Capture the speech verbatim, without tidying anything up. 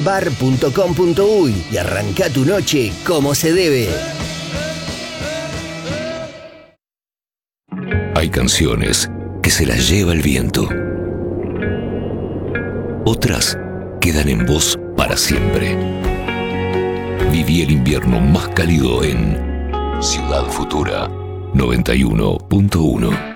bar punto com punto uy y arranca tu noche como se debe. Hay canciones que se las lleva el viento. Otras quedan en vos para siempre. Viví el invierno más cálido en Ciudad Futura noventa y uno punto uno.